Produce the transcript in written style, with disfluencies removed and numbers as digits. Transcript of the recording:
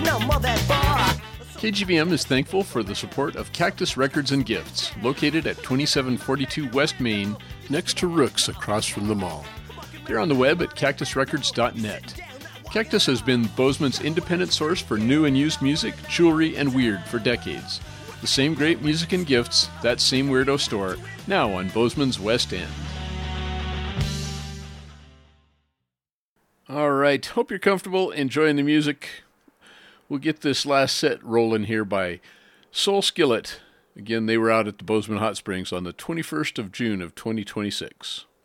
KGVM is thankful for the support of Cactus Records and Gifts, located at 2742 West Main, next to Rook's across from the mall. They're on the web at cactusrecords.net. Cactus has been Bozeman's independent source for new and used music, jewelry, and weird for decades. The same great music and gifts, that same weirdo store, now on Bozeman's West End. All right, hope you're comfortable, enjoying the music. We'll get this last set rolling here by Soul Skillet. Again, they were out at the Bozeman Hot Springs on the 21st of June of 2026.